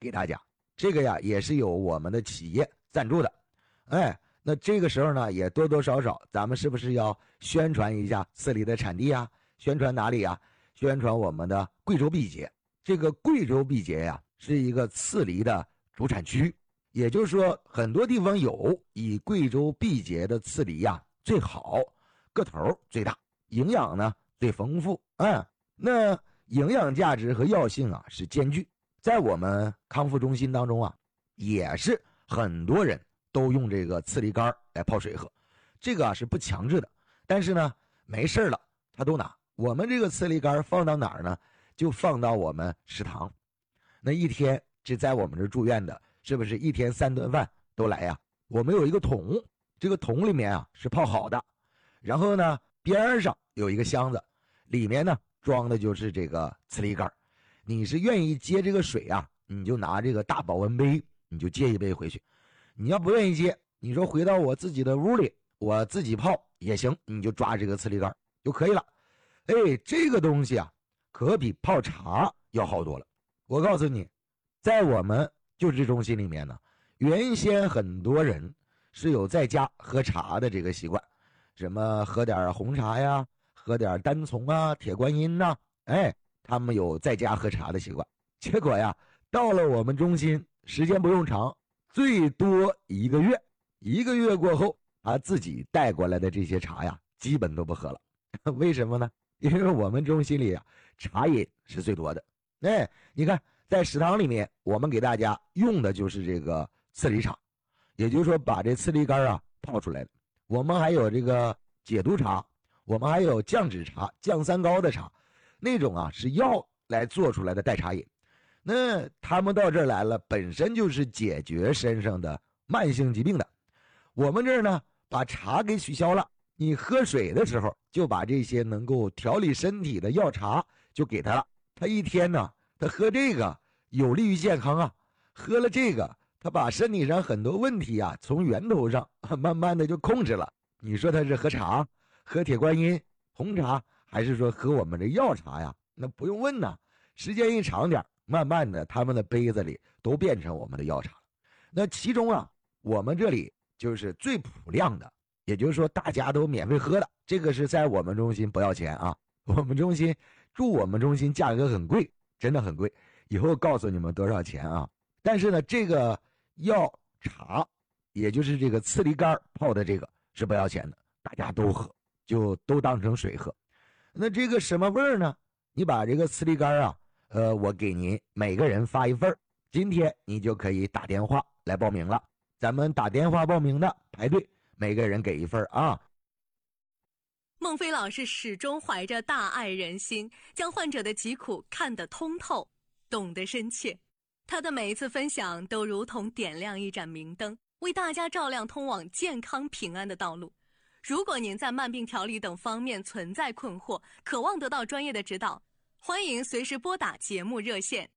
给大家。这个呀也是有我们的企业赞助的。那这个时候呢也多多少少咱们是不是要宣传一下刺梨的产地啊？宣传哪里啊？宣传我们的贵州毕节。这个贵州毕节呀是一个刺梨的主产区，也就是说很多地方有，以贵州毕节的刺梨呀最好，个头最大，营养呢最丰富。那营养价值和药性啊是兼具。在我们康复中心当中啊，也是很多人都用这个刺梨干来泡水喝，这个是不强制的，但是呢没事了他都拿。我们这个刺梨干放到哪儿呢？就放到我们食堂。那一天这在我们这住院的，是不是一天3顿饭都来呀？我们有一个桶，这个桶里面啊是泡好的，然后呢边上有一个箱子，里面呢装的就是这个刺梨干。你是愿意接这个水啊，你就拿这个大保温杯，你就接一杯回去。你要不愿意接，你说回到我自己的屋里我自己泡也行，你就抓这个刺梨干就可以了。这个东西啊可比泡茶要好多了。我告诉你，在我们救治中心里面呢，原先很多人是有在家喝茶的这个习惯，什么喝点红茶呀，喝点单丛啊，铁观音呐，他们有在家喝茶的习惯。结果呀到了我们中心，时间不用长，最多1个月，1个月过后他自己带过来的这些茶呀基本都不喝了。为什么呢？因为我们中心里啊茶饮是最多的。你看在食堂里面我们给大家用的就是这个刺梨茶，也就是说把这刺梨干啊泡出来的。我们还有这个解毒茶，我们还有降脂茶、降三高的茶，那种啊是药来做出来的代茶饮。那他们到这儿来了，本身就是解决身上的慢性疾病的。我们这儿呢把茶给取消了，你喝水的时候就把这些能够调理身体的药茶就给他了。他一天呢他喝这个有利于健康啊，喝了这个他把身体上很多问题啊从源头上慢慢的就控制了。你说他是喝茶、喝铁观音、红茶，还是说喝我们这药茶呀？那不用问呐，时间一长点，慢慢的他们的杯子里都变成我们的药茶了。那其中啊我们这里就是最普量的，也就是说大家都免费喝的，这个是在我们中心不要钱啊。我们中心住我们中心价格很贵，真的很贵，以后告诉你们多少钱啊。但是呢这个药茶，也就是这个刺梨干泡的这个是不要钱的，大家都喝，就都当成水喝。那这个什么味儿呢？你把这个刺梨干啊我给您每个人发1份，今天你就可以打电话来报名了。咱们打电话报名的排队，每个人给1份啊。 孟非老师始终怀着大爱人心，将患者的疾苦看得通透，懂得深切。他的每一次分享都如同点亮一盏明灯，为大家照亮通往健康平安的道路。如果您在慢病调理等方面存在困惑，渴望得到专业的指导，欢迎随时拨打节目热线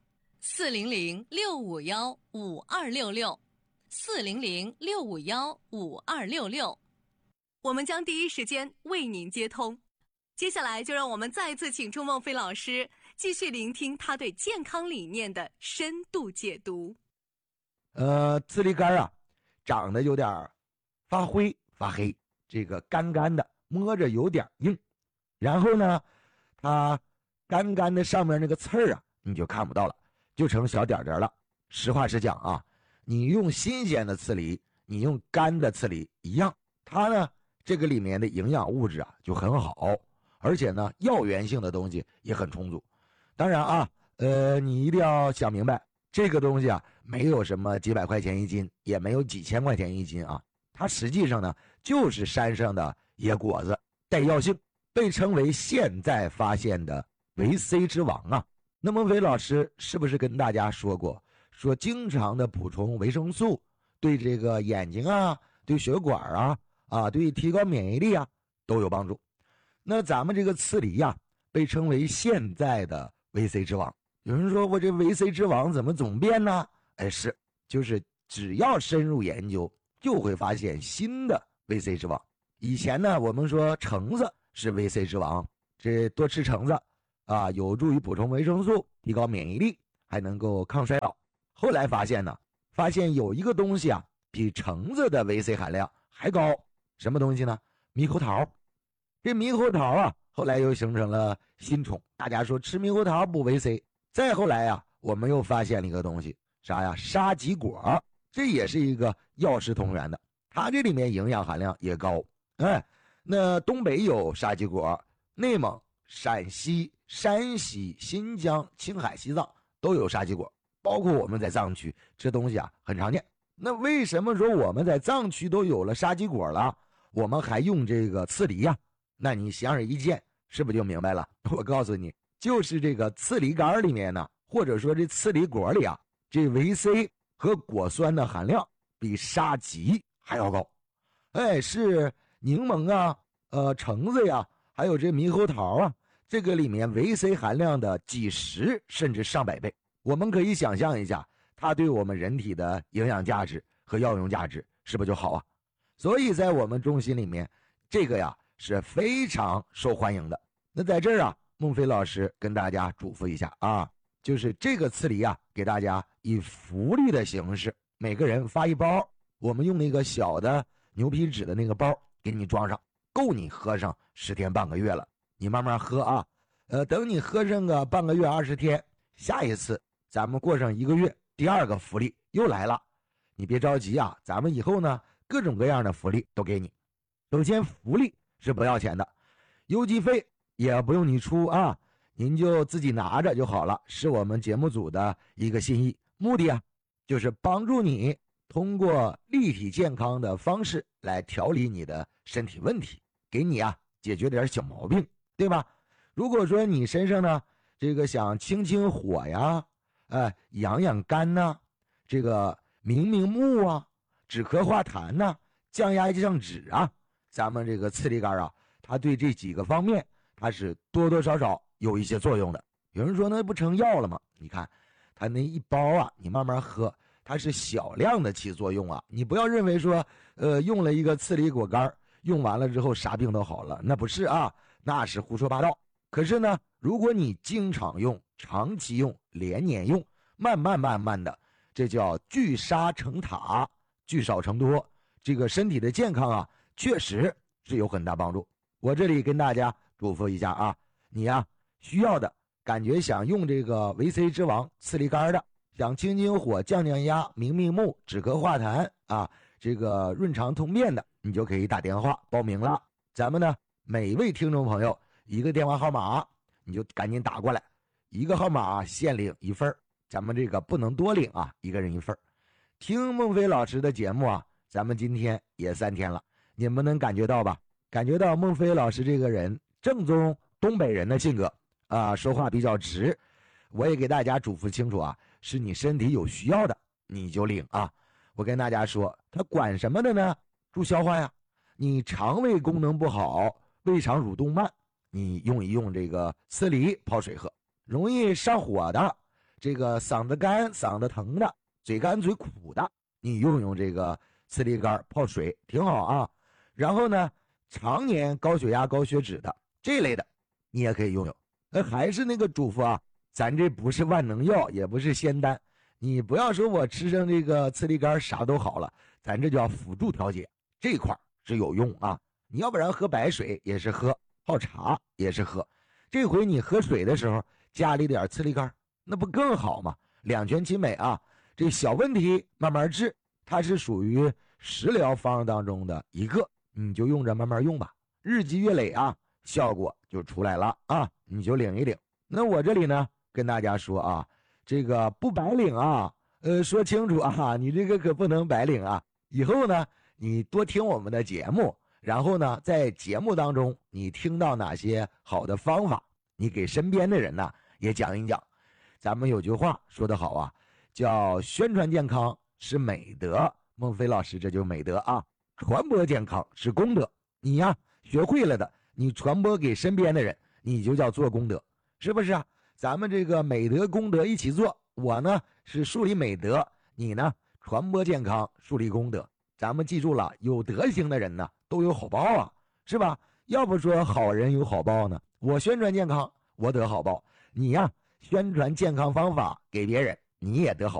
400-651-5266，400-651-5266，我们将第一时间为您接通。接下来就让我们再次请出孟非老师，继续聆听他对健康理念的深度解读。 刺梨干啊长得有点发灰发黑，这个干干的，摸着有点硬，然后呢它干干的上面那个刺儿啊你就看不到了，就成小点点了。实话实讲啊，你用新鲜的刺梨，你用干的刺梨一样，它呢这个里面的营养物质啊就很好，而且呢药源性的东西也很充足。当然啊你一定要想明白，这个东西啊没有什么几百块钱1斤，也没有几千块钱1斤啊，它实际上呢就是山上的野果子，带药性，被称为现在发现的维 C 之王啊。那么韦老师是不是跟大家说过，说经常的补充维生素对这个眼睛啊，对血管啊对提高免疫力啊都有帮助。那咱们这个刺梨啊被称为现在的维 C 之王。有人说我这维 C 之王怎么总变呢？是，就是只要深入研究就会发现新的维 C 之王。以前呢我们说橙子是维 C 之王，这多吃橙子啊有助于补充维生素，提高免疫力，还能够抗衰老。 后来发现有一个东西啊，比橙子的维 C 含量还高，什么东西呢？猕猴桃。这猕猴桃啊，后来又形成了新宠，大家说吃猕猴桃补维 C。再后来啊，我们又发现了一个东西，啥呀？沙棘果，这也是一个药食同源的，它这里面营养含量也高。那东北有沙棘果，内蒙、陕西、山西、新疆、青海、西藏都有沙棘果，包括我们在藏区这东西啊很常见。那为什么说我们在藏区都有了沙棘果了，我们还用这个刺梨呀？那你显而易见，是不是就明白了？我告诉你，就是这个刺梨干里面呢，或者说这刺梨果里啊，这维 C 和果酸的含量比沙棘还要高。是柠檬啊、橙子呀，还有这猕猴桃啊，这个里面维 C 含量的几十甚至上百倍。我们可以想象一下，它对我们人体的营养价值和药用价值是不是就好啊？所以在我们中心里面，这个呀是非常受欢迎的。那在这儿啊，孟非老师跟大家嘱咐一下啊，就是这个刺梨啊，给大家以福利的形式，每个人发一包，我们用那个小的牛皮纸的那个包给你装上，够你喝上10天半个月了。你慢慢喝啊，等你喝上个半个月20天，下一次咱们过上1个月，第二个福利又来了。你别着急啊，咱们以后呢各种各样的福利都给你。首先福利是不要钱的，邮寄费也不用你出啊，您就自己拿着就好了，是我们节目组的一个心意。目的啊就是帮助你通过立体健康的方式来调理你的身体问题，给你啊解决点小毛病，对吧？如果说你身上呢这个想清清火呀，养养肝呐，这个明明目啊，止咳化痰呐，降压降脂啊，咱们这个刺梨干啊，它对这几个方面它是多多少少有一些作用的。有人说那不成药了吗？你看它那一包啊，你慢慢喝，它是小量的起作用啊，你不要认为说用了一个刺梨果干用完了之后啥病都好了，那不是啊，那是胡说八道。可是呢，如果你经常用、长期用、连年用，慢慢的，这叫聚沙成塔，聚少成多，这个身体的健康啊确实是有很大帮助。我这里跟大家嘱咐一下啊，你呀需要的感觉想用这个维 C 之王刺梨干的，想清清火、降降压、明明目、止咳化痰啊，这个润肠通便的，你就可以打电话报名了。咱们呢每一位听众朋友一个电话号码，你就赶紧打过来，一个号码限领1份，咱们这个不能多领啊，一个人1份。听孟非老师的节目啊，咱们今天也3天了，你们能感觉到吧？感觉到孟非老师这个人正宗东北人的性格啊，说话比较直。我也给大家嘱咐清楚啊，是你身体有需要的你就领啊。我跟大家说，它管什么的呢？助消化呀。你肠胃功能不好，胃肠蠕动慢，你用一用这个刺梨泡水喝。容易上火的，这个嗓子干嗓子疼的，嘴干嘴苦的，你用用这个刺梨干泡水挺好啊。然后呢，常年高血压高血脂的这类的你也可以用用。还是那个嘱咐啊，咱这不是万能药，也不是仙丹，你不要说我吃上这个刺梨干啥都好了，咱这叫辅助调节，这块是有用啊。你要不然喝白水也是喝，泡茶也是喝，这回你喝水的时候加了一点刺梨干，那不更好吗？两全其美啊。这小问题慢慢治，它是属于食疗方当中的一个，你就用着慢慢用吧，日积月累啊，效果就出来了啊，你就领一领。那我这里呢跟大家说啊，这个不白领啊，说清楚啊，你这个可不能白领啊。以后呢你多听我们的节目，然后呢在节目当中你听到哪些好的方法，你给身边的人呢也讲一讲。咱们有句话说得好啊，叫宣传健康是美德，孟非老师这就是美德啊。传播健康是功德，你呀学会了的，你传播给身边的人，你就叫做功德，是不是啊？咱们这个美德功德一起做，我呢是树立美德，你呢传播健康树立功德。咱们记住了，有德行的人呢都有好报啊，是吧？要不说好人有好报呢，我宣传健康我得好报，你呀宣传健康方法给别人，你也得好报。